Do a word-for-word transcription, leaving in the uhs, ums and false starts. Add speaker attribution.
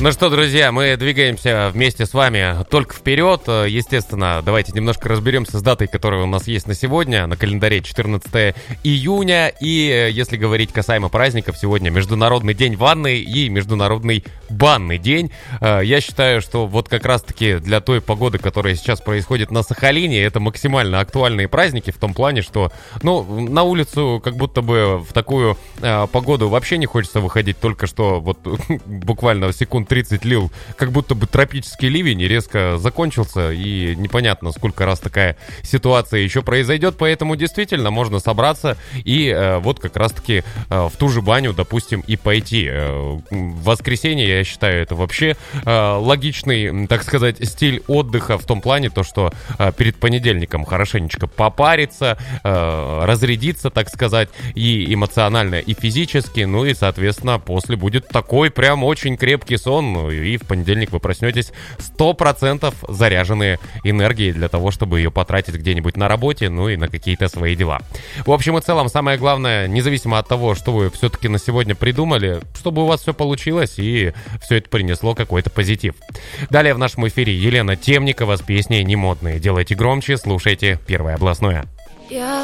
Speaker 1: Ну что, друзья, мы двигаемся вместе с вами только вперед. Естественно, давайте немножко разберемся с датой, которая у нас есть на сегодня. На календаре четырнадцатое июня. И если говорить касаемо праздников, сегодня Международный день ванны и Международный банный день. Я считаю, что вот как раз-таки для той погоды, которая сейчас происходит на Сахалине, это максимально актуальные праздники в том плане, что, ну, на улицу как будто бы в такую э, погоду вообще не хочется выходить, только что вот буквально секунд тридцать лил, как будто бы тропический ливень, и резко закончился, и непонятно, сколько раз такая ситуация еще произойдет, поэтому действительно можно собраться и э, вот как раз-таки э, в ту же баню, допустим, и пойти. Э, в воскресенье, я считаю, это вообще э, логичный, так сказать, стиль отдыха в том плане, то, что э, перед понедельником хорошенечко попариться, э, разрядиться, так сказать, и эмоционально, и физически, ну и, соответственно, после будет такой прям очень крепкий сон, ну, и в понедельник вы проснетесь сто процентов заряженные энергией для того, чтобы ее потратить где-нибудь на работе, ну и на какие-то свои дела. В общем и целом, самое главное, независимо от того, что вы все-таки на сегодня придумали, чтобы у вас все получилось и все это принесло какой-то позитив. Далее в нашем эфире Елена Темникова с песней «Не модные». Делайте громче, слушайте Первое областное.